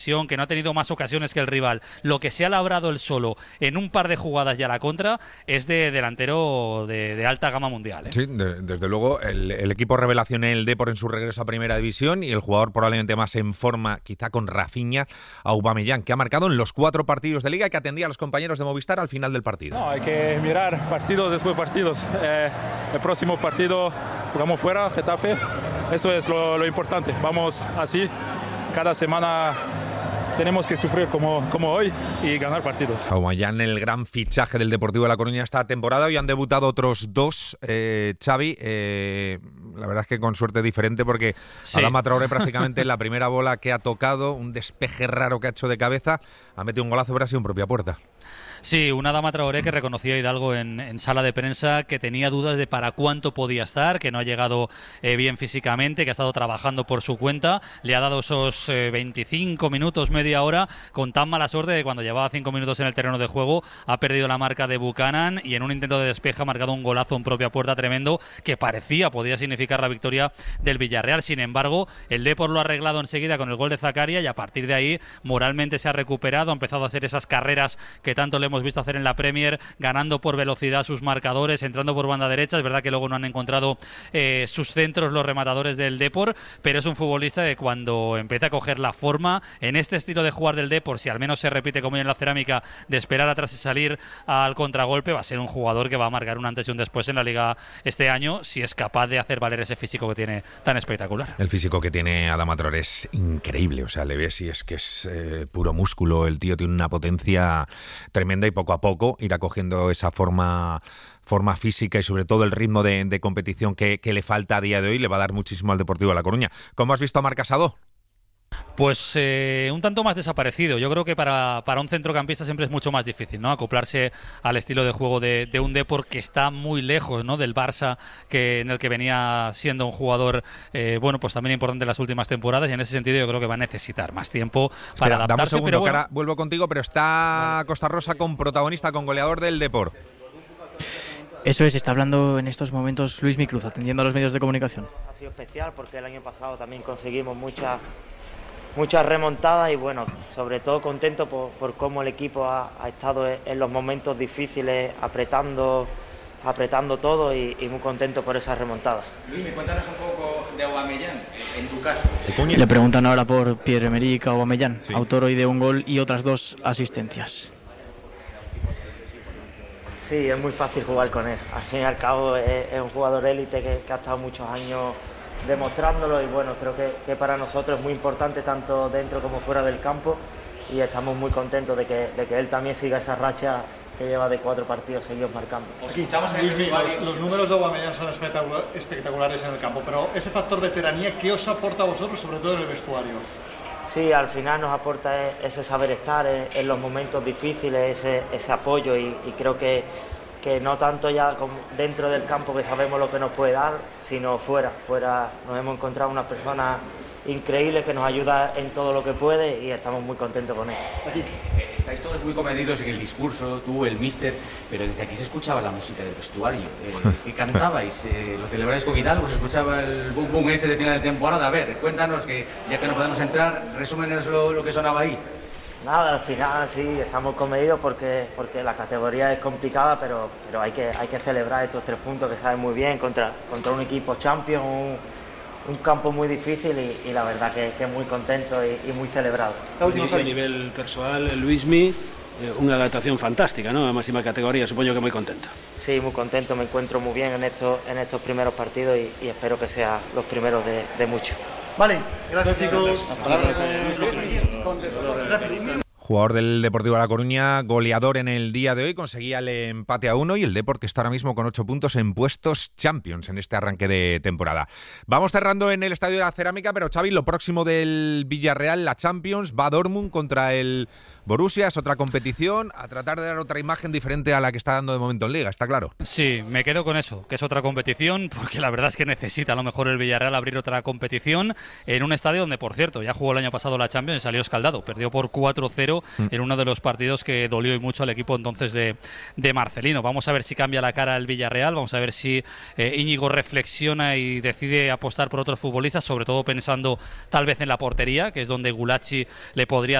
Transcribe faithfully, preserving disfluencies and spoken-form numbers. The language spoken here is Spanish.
que no ha tenido más ocasiones que el rival, lo que se ha labrado él solo en un par de jugadas y a la contra es de delantero de, de alta gama mundial, ¿eh? Sí, de, desde luego el, el equipo revelación el Depor en su regreso a Primera División y el jugador probablemente más en forma, quizá con Rafinha, Aubameyang, que ha marcado en los cuatro partidos de Liga y que atendía a los compañeros de Movistar al final del partido. No, hay que mirar partidos después partidos. Eh, el próximo partido jugamos fuera, Getafe, eso es lo, lo importante. Vamos así, cada semana tenemos que sufrir como, como hoy y ganar partidos. Aubameyang, el gran fichaje del Deportivo de La Coruña esta temporada. Hoy han debutado otros dos, eh, Xavi. Eh, la verdad es que con suerte diferente porque sí. Adama Traoré prácticamente la primera bola que ha tocado, un despeje raro que ha hecho de cabeza, ha metido un golazo, pero ha sido en propia puerta. Sí, una Adama Traoré que reconoció a Hidalgo en, en sala de prensa que tenía dudas de para cuánto podía estar, que no ha llegado eh, bien físicamente, que ha estado trabajando por su cuenta. Le ha dado esos eh, veinticinco minutos, media hora, con tan mala suerte que cuando llevaba cinco minutos en el terreno de juego ha perdido la marca de Buchanan y en un intento de despeje ha marcado un golazo en propia puerta tremendo que parecía podía significar la victoria del Villarreal. Sin embargo, el Depor lo ha arreglado enseguida con el gol de Zakaria y a partir de ahí moralmente se ha recuperado, ha empezado a hacer esas carreras que tanto le hemos visto hacer en la Premier, ganando por velocidad sus marcadores, entrando por banda derecha. Es verdad que luego no han encontrado eh, sus centros los rematadores del Depor, pero es un futbolista que cuando empieza a coger la forma en este estilo de jugar del Depor, si al menos se repite como en la Cerámica, de esperar atrás y salir al contragolpe, va a ser un jugador que va a marcar un antes y un después en la Liga este año, si es capaz de hacer valer ese físico que tiene tan espectacular. El físico que tiene Adama Traoré es increíble, o sea, le ves y es que es eh, puro músculo, el tío tiene una potencia tremenda y poco a poco irá cogiendo esa forma forma física y sobre todo el ritmo de, de competición que, que le falta a día de hoy, le va a dar muchísimo al Deportivo de La Coruña. ¿Cómo has visto a Marc Casado? Pues eh, un tanto más desaparecido. Yo creo que para, para un centrocampista siempre es mucho más difícil, ¿no? Acoplarse al estilo de juego de, de un Depor que está muy lejos, ¿no? Del Barça, que en el que venía siendo un jugador eh, bueno, pues también importante en las últimas temporadas, y en ese sentido yo creo que va a necesitar más tiempo para Espera, adaptarse. Dame un segundo, pero bueno, que ahora vuelvo contigo, pero está Costa Rosa con protagonista, con goleador del Depor. Eso es, está hablando en estos momentos Luismi Cruz, atendiendo a los medios de comunicación. Ha sido especial porque el año pasado también conseguimos muchas muchas remontadas y bueno, sobre todo contento por, por cómo el equipo ha, ha estado en los momentos difíciles apretando apretando todo y, y muy contento por esas remontadas. Luis, cuéntanos un poco de Aubameyang, en tu caso. Le preguntan ahora por Pierre-Emerick Aubameyang, sí. autor hoy de un gol y otras dos asistencias. Sí, es muy fácil jugar con él. Al fin y al cabo es, es un jugador élite que, que ha estado muchos años demostrándolo y bueno, creo que, que para nosotros es muy importante tanto dentro como fuera del campo y estamos muy contentos de que, de que él también siga esa racha que lleva de cuatro partidos seguidos marcando. Aquí, Luis, los, los números de Aubameyang son espectaculares en el campo, pero ese factor veteranía, ¿qué os aporta a vosotros, sobre todo en el vestuario? Sí, al final nos aporta ese saber estar en, en los momentos difíciles, ese, ese apoyo y, y creo que, que no tanto ya dentro del campo que sabemos lo que nos puede dar, sino fuera. Fuera nos hemos encontrado una persona increíble que nos ayuda en todo lo que puede y estamos muy contentos con él. Aquí. Estáis todos muy comedidos en el discurso, tú, el míster, pero desde aquí se escuchaba la música del vestuario. Eh, ¿Qué cantabais? Eh, ¿Lo celebráis con Hidalgo? ¿Se escuchaba el boom boom ese de final de temporada? A ver, cuéntanos, que ya que no podemos entrar, resúmenos lo, lo que sonaba ahí. Nada, al final sí, estamos comedidos porque, porque la categoría es complicada, pero, pero hay, que, hay que celebrar estos tres puntos que saben muy bien contra, contra un equipo champion, un, un campo muy difícil y, y la verdad que, que muy contento y, y muy celebrado. A nivel personal, Luismi, eh, una adaptación fantástica, ¿no? A máxima categoría, supongo que muy contento. Sí, muy contento, me encuentro muy bien en estos, en estos primeros partidos y, y espero que sean los primeros de, de muchos. Vale, gracias chicos. Jugador del Deportivo de La Coruña, goleador en el día de hoy, conseguía el empate a uno y el Depor que está ahora mismo con ocho puntos en puestos Champions en este arranque de temporada. Vamos cerrando en el Estadio de la Cerámica, pero Xavi, lo próximo del Villarreal, la Champions, va Dortmund contra el Borussia es otra competición, a tratar de dar otra imagen diferente a la que está dando de momento en Liga, está claro. Sí, me quedo con eso, que es otra competición, porque la verdad es que necesita a lo mejor el Villarreal abrir otra competición en un estadio donde, por cierto, ya jugó el año pasado la Champions y salió escaldado, perdió por cuatro cero mm. en uno de los partidos que dolió y mucho al equipo entonces de, de Marcelino. Vamos a ver si cambia la cara el Villarreal, vamos a ver si eh, Íñigo reflexiona y decide apostar por otros futbolistas, sobre todo pensando tal vez en la portería, que es donde Gulacsi le podría